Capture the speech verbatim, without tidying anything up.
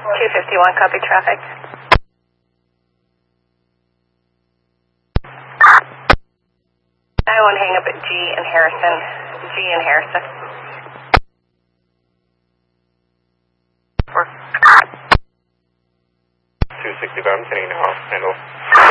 two fifty-one, copy traffic. I want to hang up at G and Harrison. G and Harrison. two sixty-five, I'm sending a handle.